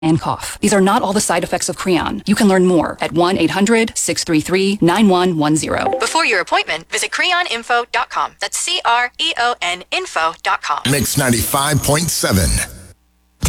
and cough. These are not all the side effects of Creon. You can learn more at 1-800-633-9110. Before your appointment, visit creoninfo.com. That's CREON info.com. Mix 95.7.